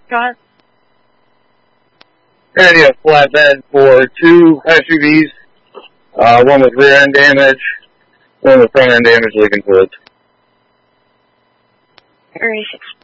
Scott? Area flatbed for 2 SUVs, one with rear end damage, one with front end damage leaking fluids. Area 6